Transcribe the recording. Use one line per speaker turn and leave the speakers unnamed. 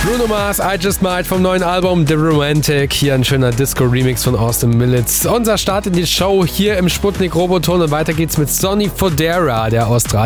Bruno Mars, I Just Might vom neuen Album The Romantic. Hier ein schöner Disco-Remix von Austin Millits. Unser Start in die Show hier im Sputnik Roboton und weiter geht's mit Sonny Fodera, der Australier.